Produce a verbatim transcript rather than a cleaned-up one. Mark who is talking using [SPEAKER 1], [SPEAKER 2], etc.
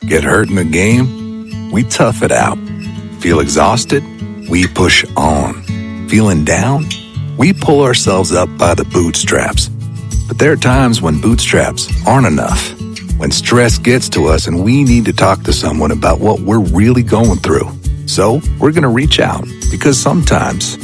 [SPEAKER 1] Get hurt in the game? We tough it out. Feel exhausted? We push on. Feeling down? We pull ourselves up by the bootstraps. But there are times when bootstraps aren't enough. When stress gets to us and we need to talk to someone about what we're really going through. So we're going to reach out because sometimes